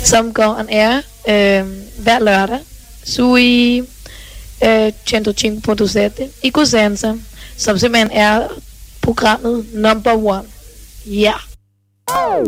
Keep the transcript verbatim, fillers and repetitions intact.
som går on air øh, hver lørdag. Sui øh, centocinque punto sette i Cosenza, som simpelthen er programmet number one. Ja. Yeah.